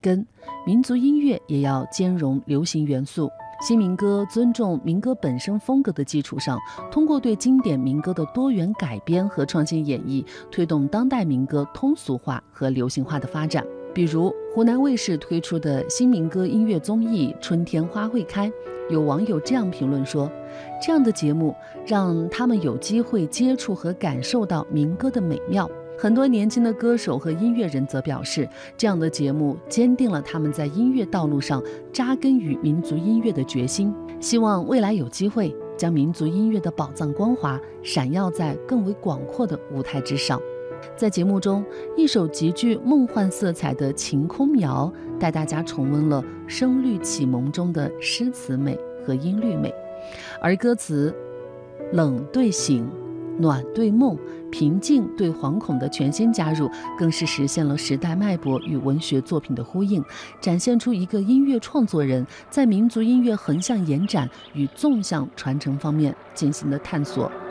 根，民族音乐也要兼容流行元素。新民歌尊重民歌本身风格的基础上，通过对经典民歌的多元改编和创新演绎，推动当代民歌通俗化和流行化的发展。比如湖南卫视推出的新民歌音乐综艺《春天花会开》，有网友这样评论说，这样的节目让他们有机会接触和感受到民歌的美妙。很多年轻的歌手和音乐人则表示，这样的节目坚定了他们在音乐道路上扎根于民族音乐的决心，希望未来有机会将民族音乐的宝藏光华闪耀在更为广阔的舞台之上。在节目中，一首极具梦幻色彩的《晴空苗》带大家重温了声律启蒙中的诗词美和音律美，而歌词冷对醒，暖对梦，平静对惶恐的全新加入，更是实现了时代脉搏与文学作品的呼应，展现出一个音乐创作人在民族音乐横向延展与纵向传承方面进行的探索